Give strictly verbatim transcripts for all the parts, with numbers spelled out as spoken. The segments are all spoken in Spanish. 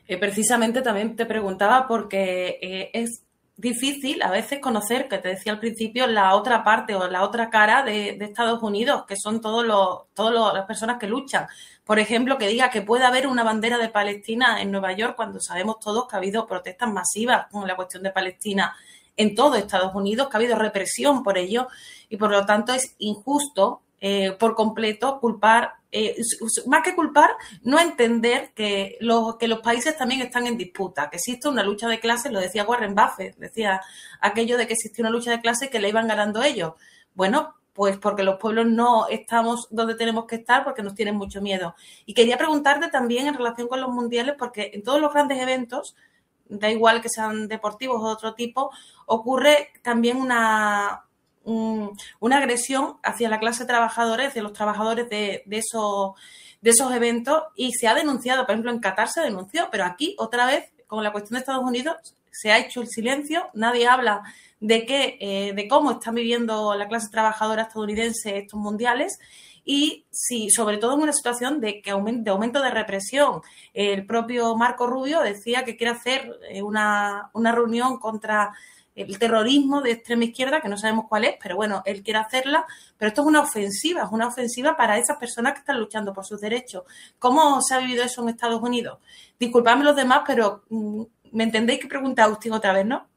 Eh, precisamente también te preguntaba porque eh, es difícil a veces conocer, que te decía al principio, la otra parte o la otra cara de, de Estados Unidos, que son todos los, todos los, las personas que luchan. Por ejemplo, que diga que puede haber una bandera de Palestina en Nueva York cuando sabemos todos que ha habido protestas masivas con la cuestión de Palestina en todo Estados Unidos, que ha habido represión por ello y por lo tanto es injusto eh, por completo culpar, eh, más que culpar, no entender que, lo, que los países también están en disputa, que existe una lucha de clases, lo decía Warren Buffett, decía aquello de que existe una lucha de clases que la iban ganando ellos. Bueno, pues porque los pueblos no estamos donde tenemos que estar porque nos tienen mucho miedo. Y quería preguntarte también en relación con los mundiales, porque en todos los grandes eventos, da igual que sean deportivos o de otro tipo, ocurre también una, un, una agresión hacia la clase trabajadora, hacia los trabajadores de, de, esos, de esos eventos, y se ha denunciado, por ejemplo, en Qatar se denunció, pero aquí, otra vez, con la cuestión de Estados Unidos, se ha hecho el silencio, nadie habla de, qué, eh, de cómo está viviendo la clase trabajadora estadounidense estos mundiales, y sí, sobre todo en una situación de, que aumento, de aumento de represión. El propio Marco Rubio decía que quiere hacer una, una reunión contra el terrorismo de extrema izquierda, que no sabemos cuál es, pero bueno, él quiere hacerla, pero esto es una ofensiva, es una ofensiva para esas personas que están luchando por sus derechos. ¿Cómo se ha vivido eso en Estados Unidos? Disculpadme los demás, pero ¿me entendéis que pregunta Agustín otra vez, no?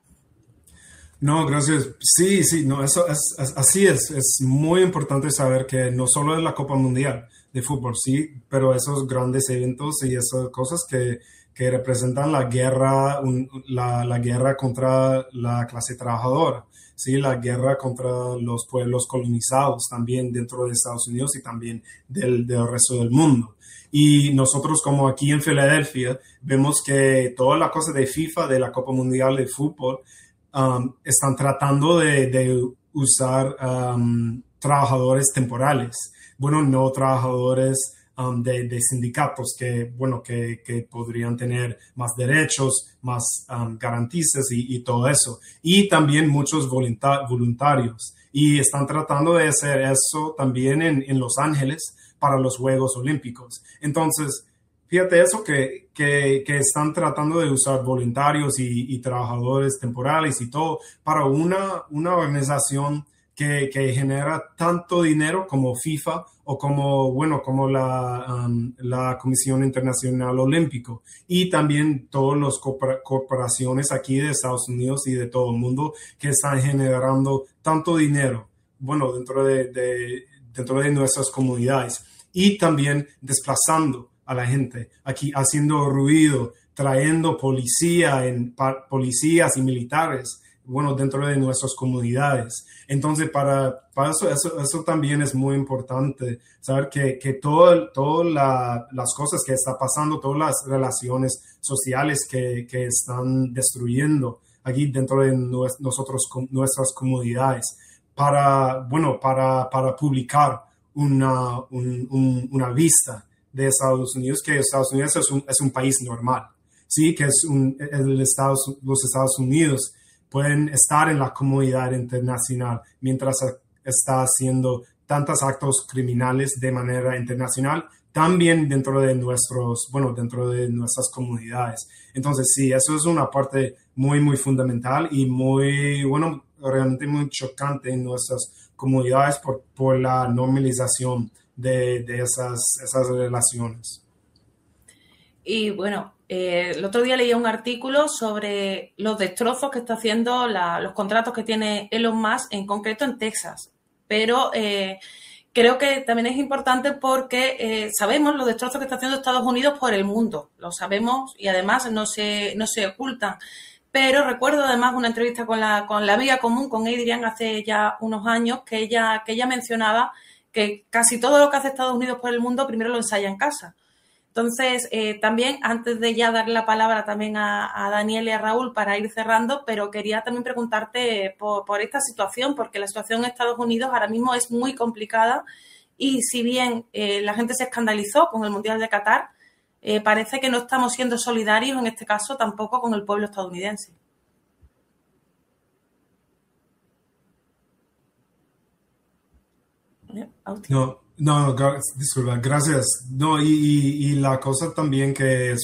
No, gracias. Sí, sí, no, eso es, es, así es. Es muy importante saber que no solo es la Copa Mundial de fútbol, sí, pero esos grandes eventos y esas cosas que, que representan la guerra, un, la, la guerra contra la clase trabajadora, sí, la guerra contra los pueblos colonizados también dentro de Estados Unidos y también del, del resto del mundo. Y nosotros como aquí en Filadelfia vemos que toda la cosa de FIFA, de la Copa Mundial de Fútbol, Um, están tratando de, de usar um, trabajadores temporales, bueno, no trabajadores um, de, de sindicatos que, bueno, que, que podrían tener más derechos, más um, garantistas y, y todo eso. Y también muchos voluntar- voluntarios. Y están tratando de hacer eso también en, en Los Ángeles para los Juegos Olímpicos. Entonces, fíjate eso, que, que, que están tratando de usar voluntarios y, y trabajadores temporales y todo para una, una organización que, que genera tanto dinero como FIFA o como, bueno, como la, um, la Comisión Internacional Olímpico y también todas las corporaciones aquí de Estados Unidos y de todo el mundo que están generando tanto dinero, bueno, dentro de, de, dentro de nuestras comunidades y también desplazando a la gente, aquí haciendo ruido, trayendo policía en, pa, policías y militares, bueno, dentro de nuestras comunidades. Entonces, para, para eso, eso, eso también es muy importante, saber que, que todas todo la, las cosas que están pasando, todas las relaciones sociales que, que están destruyendo aquí dentro de nosotros, nuestras comunidades, para, bueno, para, para publicar una, un, un, una vista de Estados Unidos, que Estados Unidos es un, es un país normal, sí, que es un, el Estados, los Estados Unidos pueden estar en la comunidad internacional mientras está haciendo tantos actos criminales de manera internacional, también dentro de nuestros, bueno, dentro de nuestras comunidades. Entonces, sí, eso es una parte muy, muy fundamental y muy, bueno, realmente muy chocante en nuestras comunidades por, por la normalización de, de esas, esas relaciones. Y bueno, eh, el otro día leía un artículo sobre los destrozos que está haciendo la, los contratos que tiene Elon Musk, en concreto en Texas. Pero eh, creo que también es importante porque eh, sabemos los destrozos que está haciendo Estados Unidos por el mundo. Lo sabemos y además no se, no se ocultan. Pero recuerdo además una entrevista con la, con la Vía Común, con Adrian, hace ya unos años, que ella, que ella mencionaba que casi todo lo que hace Estados Unidos por el mundo primero lo ensaya en casa. Entonces, eh, también, antes de ya darle la palabra también a, a Daniel y a Raúl para ir cerrando, pero quería también preguntarte por, por esta situación, porque la situación en Estados Unidos ahora mismo es muy complicada y si bien eh, la gente se escandalizó con el Mundial de Qatar, eh, parece que no estamos siendo solidarios en este caso tampoco con el pueblo estadounidense. No, no, no, disculpa, gracias. No, y, y, y la cosa también que es